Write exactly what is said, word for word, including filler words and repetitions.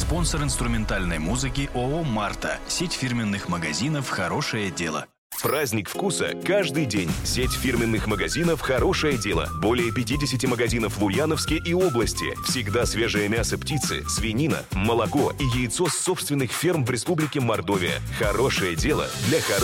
Спонсор инструментальной музыки ООО «Марта». Сеть фирменных магазинов «Хорошее дело». Праздник вкуса каждый день. Сеть фирменных магазинов «Хорошее дело». Более пятидесяти магазинов в Ульяновске и области. Всегда свежее мясо птицы, свинина, молоко и яйцо с собственных ферм в Республике Мордовия. Хорошее дело для хорошего